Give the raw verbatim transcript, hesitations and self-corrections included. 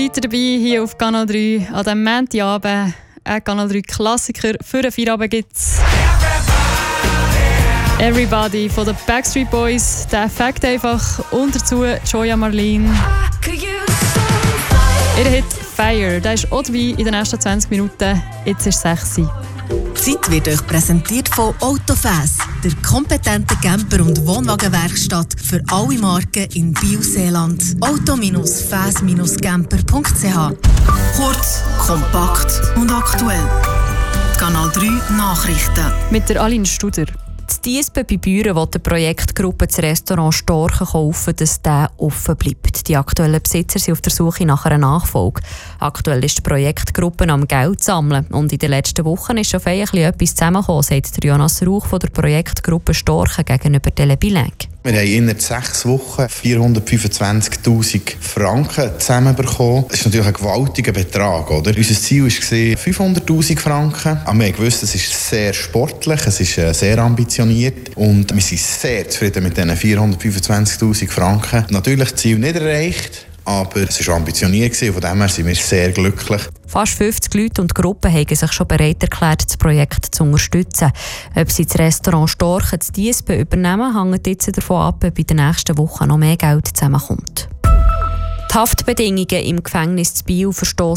weiter dabei hier auf Kanal drei. An diesem Montagabend ein Kanal drei Klassiker für den Feierabend gibt's Everybody von den Backstreet Boys, der Effekt einfach. Und dazu Joya Marlene. Ihr Hit Fire, der ist auch dabei in den nächsten zwanzig Minuten. Jetzt ist es sechs Uhr. Die Zeit wird euch präsentiert von Autofäs, der kompetente Camper- und Wohnwagenwerkstatt für alle Marken in Biel-Seeland. auto Bindestrich fäs camper punkt c h. Kurz, kompakt und aktuell. Die Kanal drei Nachrichten. Mit der Aline Studer. Die Diesbe bei Büren will die Projektgruppe das Restaurant Storchen kaufen, dass der offen bleibt. Die aktuellen Besitzer sind auf der Suche nach einer Nachfolge. Aktuell ist die Projektgruppe am Geld sammeln und in den letzten Wochen ist schon fein etwas zusammengekommen, sagt Jonas Rauch von der Projektgruppe Storchen gegenüber Telebileg. Wir haben innerhalb sechs Wochen vierhundertfünfundzwanzigtausend Franken zusammenbekommen. Das ist natürlich ein gewaltiger Betrag, oder? Unser Ziel war fünfhunderttausend Franken. Aber wir haben gewusst, es ist sehr sportlich, es ist sehr ambitioniert und wir sind sehr zufrieden mit diesen vierhundertfünfundzwanzigtausend Franken. Natürlich das Ziel nicht erreicht, aber es war ambitioniert und von dem her sind wir sehr glücklich. Fast fünfzig Leute und Gruppen haben sich schon bereit erklärt, das Projekt zu unterstützen. Ob sie das Restaurant Storchen zu Diesbe übernehmen, hängt jetzt davon ab, ob in den nächsten Wochen noch mehr Geld zusammenkommt. Die Haftbedingungen im Gefängnis zu Biel verstoßen